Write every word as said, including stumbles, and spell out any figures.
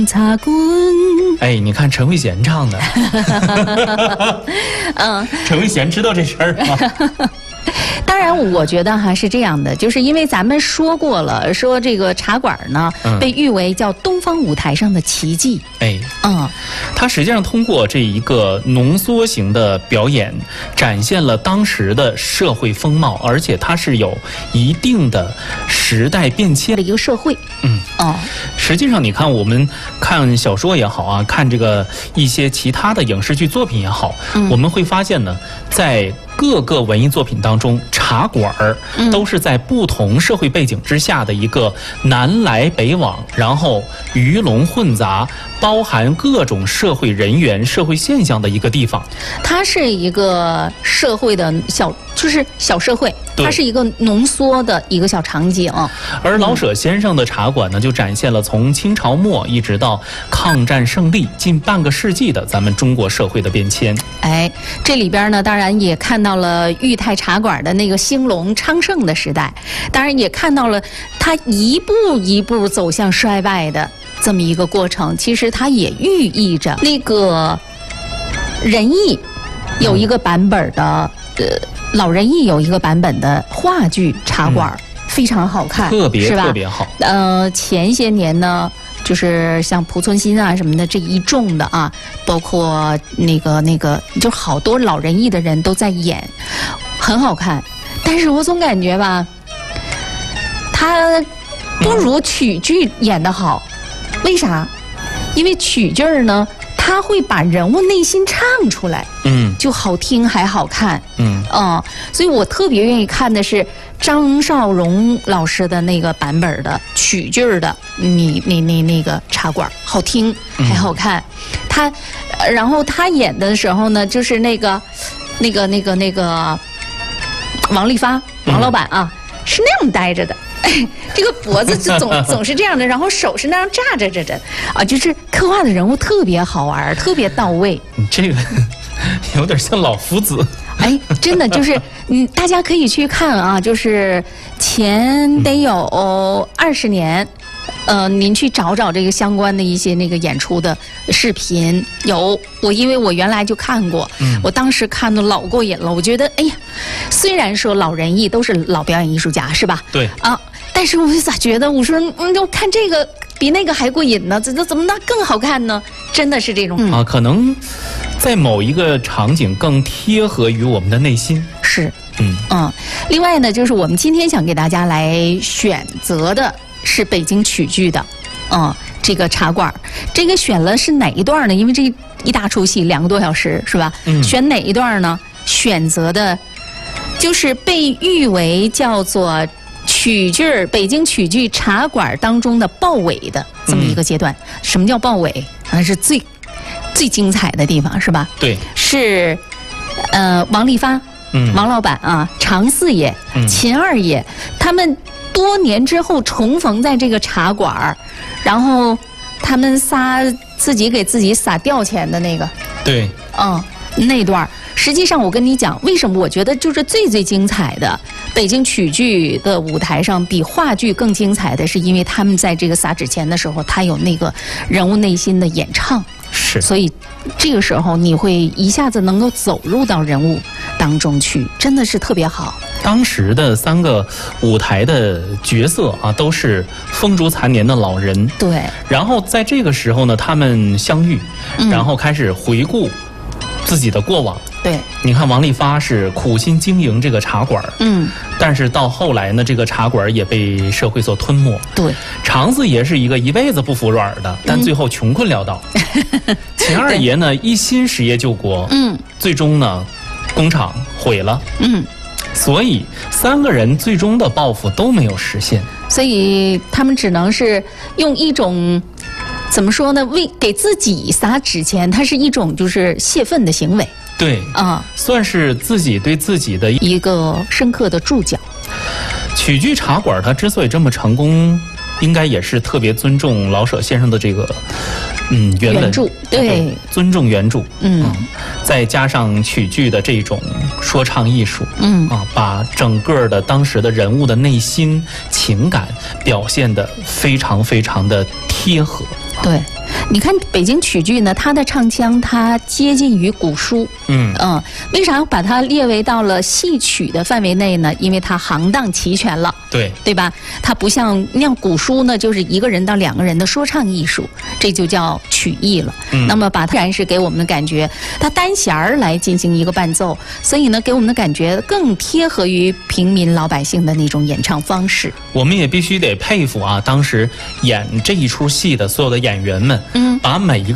擦滚。 哎，你看陈慧娴唱的。 嗯， 陈慧娴知道这事儿吗？ 当然，我觉得哈是这样的，就是因为咱们说过了，说这个茶馆呢、嗯、被誉为叫东方舞台上的奇迹。 哎， 嗯， 它实际上通过这一个浓缩型的表演，展现了当时的社会风貌，而且它是有一定的时代变迁的一个社会。 嗯， 哦， 实际上你看，我们看小说也好啊，看这个一些其他的影视剧作品也好，嗯、我们会发现呢，在各个文艺作品当中，茶馆儿都是在不同社会背景之下的一个南来北往，然后鱼龙混杂，包含各种社会人员、社会现象的一个地方。 它是一个社会的小，就是小社会，它是一个浓缩的一个小场景。 而老舍先生的茶馆呢，就展现了从清朝末一直到抗战胜利近半个世纪的咱们中国社会的变迁。 哎，这里边呢，当然也看到了裕泰茶馆的那个兴隆昌盛的时代，当然也看到了它一步一步走向衰败的这么一个过程。其实它也寓意着那个仁义有一个版本的、嗯、呃老仁义有一个版本的话剧茶馆、嗯、非常好看， 特别是吧？ 特别好。 呃，前些年呢，就是像濮存昕啊什么的这一众的啊，包括那个那个，就好多老仁义的人都在演，很好看。但是我总感觉吧，他不如曲剧演得好。为啥？因为曲剧儿呢，他会把人物内心唱出来，嗯，就好听还好看，嗯嗯，所以我特别愿意看的是张少荣老师的那个版本的曲剧的，你你你那个茶馆好听还好看，嗯、他，然后他演的时候呢，就是那个那个那个那个王利发王老板啊，嗯、是那样待着的。这个脖子就总总是这样的，然后手是那样炸着着的啊，就是刻画的人物特别好玩，特别到位。 你这个有点像老夫子。 哎，真的就是，嗯，大家可以去看啊，就是前得有二十年。呃，您去找找这个相关的一些那个演出的视频，有我因为我原来就看过，嗯、我当时看的老过瘾了。我觉得，哎呀，虽然说老仁义都是老表演艺术家，是吧？ 对啊，但是我咋觉得，我说，嗯，就看这个比那个还过瘾呢？这这怎么那更好看呢？真的是这种、嗯、 啊，可能在某一个场景更贴合于我们的内心。 是， 嗯嗯。另外呢，就是我们今天想给大家来选择的。是北京曲剧的，嗯，这个茶馆，这个选了是哪一段呢？因为这一大出戏两个多小时，是吧？嗯，选哪一段呢？选择的，就是被誉为叫做曲剧北京曲剧茶馆当中的豹尾的这么一个阶段。嗯、什么叫豹尾？啊，是最最精彩的地方，是吧？ 对， 是呃王利发，嗯，王老板啊，常四爷、嗯、秦二爷他们。多年之后重逢在这个茶馆，然后他们仨自己给自己撒吊钱的那个， 对， 嗯，那段实际上我跟你讲，为什么我觉得就是最最精彩的北京曲剧的舞台上比话剧更精彩的是，因为他们在这个撒纸钱的时候，他有那个人物内心的演唱， 是， 所以这个时候你会一下子能够走入到人物当中去，真的是特别好。 当时的三个舞台的角色啊，都是风烛残年的老人。 对。 然后在这个时候呢，他们相遇，嗯、然后开始回顾自己的过往。 对。 你看王利发是苦心经营这个茶馆，嗯，但是到后来呢，这个茶馆也被社会所吞没。 对。 常四爷是一个一辈子不服软的，但最后穷困潦倒。嗯、秦二爷呢，一心实业救国，嗯，最终呢，工厂毁了，嗯。所以三个人最终的抱负都没有实现， 所以他们只能是用一种怎么说呢？为给自己撒纸钱，它是一种就是泄愤的行为。 对啊，算是自己对自己的一个深刻的注脚。 曲剧茶馆它之所以这么成功，应该也是特别尊重老舍先生的这个嗯原文， 原著，对， 尊重原著， 嗯， 嗯再加上曲剧的这种说唱艺术，嗯啊，把整个的当时的人物的内心情感表现得非常非常的贴合。 对， 你看北京曲剧呢，它的唱腔它接近于古书， 嗯嗯，为啥把它列为到了戏曲的范围内呢？因为它行当齐全了， 对对吧？它不像那样古书呢，就是一个人到两个人的说唱艺术，这就叫曲艺了。 嗯、 那么把它然是给我们的感觉，它单弦儿来进行一个伴奏，所以呢，给我们的感觉更贴合于平民老百姓的那种演唱方式。 我们也必须得佩服啊，当时演这一出戏的所有的演员们， 嗯， 把每一个